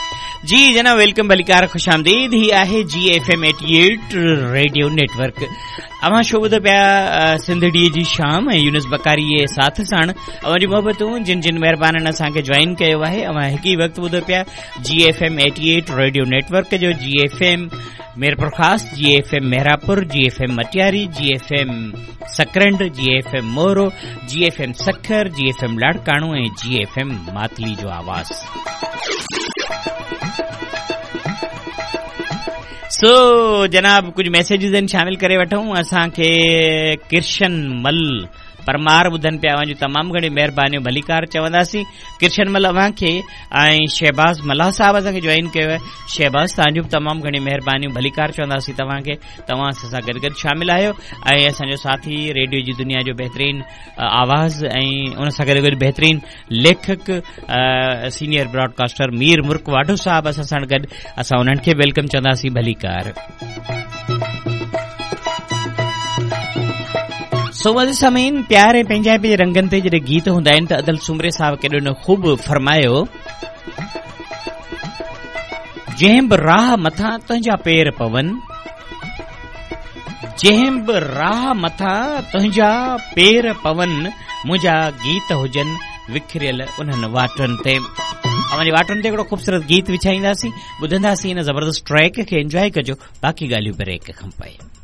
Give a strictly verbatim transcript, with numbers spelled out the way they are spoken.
जी जनाब, वेलकम भलीकार, खुश आमदीद। ही आहे जी F M eighty at radio network. अवां शो ॿुधो पिया सिंधड़ीअ जी शाम ऐं यूनुस बकारी जे साथ साण अवां जी मोहबतूं जिन जिन महिरबाननि असांखे ज्वाइन कयो आहे। अवां हिकु ई वक़्तु ॿुधो पिया जी F M eighty at radio network जो जी एफ एम मीरपुर ख़ास, जी एफ एम मेहरापुर, जी एफ एम मटियारी, जी एफ एम सकरंड, जी एफ एम मोरो, जी एफ एम सखर, जी एफ एम लाड़काणो ऐं जी एफ एम मातली जो आवाज़। सो so, जनाब, कुछ मैसेजिस आहिनि, शामिल करे वठूं। असांखे किर्शन मल परमार ॿुधनि पिया, अवां जूं तमामु घणी महिरबानियूं भलीकार चवंदासीं। किर्शन मल अवां खे ऐं शहबाज़ मल्हा साहब असांखे ज्वाइन कयो आहे। शहबाज़, तव्हांजूं बि तमामु घणी महिरबानियूं भलीकार चवंदासीं तव्हांखे। तव्हां असां गॾु गॾु शामिल आहियो ऐं असांजो साथी रेडियो जी दुनिया जो बहितरीन आवाज़ ऐं उन सां गॾु गॾु बहितरीन लेखक सीनियर ब्रॉडकास्टर मीर मुर्क वाढो साहब असां सां गॾु। असां उन्हनि खे वेलकम चवंदासीं भलीकार। सो वज़ समीन प्यार ऐं पंहिंजाइप जे रंगनि ते जॾहिं गीत हूंदा आहिनि त अदल सुमरे साहब केॾो न ख़ूब फरमायो, जंहिं बि राह मथां तुंहिंजा पेर पवन, जंहिं बि राह मथां तुंहिंजा पेर पवन, मुंहिंजा गीत हुजनि विखरियल उन्हनि वाटनि ते। अवांजी वाटनि ते हिकिड़ो ख़ूबसूरत गीत विछाईंदासीं, ॿुधंदासीं इन ज़बरदस्त ट्रैक खे। एंजॉय कजो, बाक़ी ॻाल्हियूं ब्रेक खां पोइ।